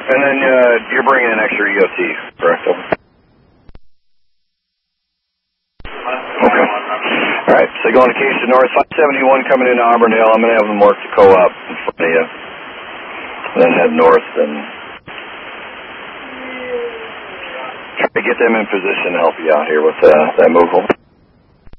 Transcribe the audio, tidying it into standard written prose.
And then you're bringing in extra EOT, correct? Okay. All right, so going to Case North, 571 coming into Auburndale. I'm going to have them work the co-op in front of you. And then head north and try to get them in position to help you out here with that move.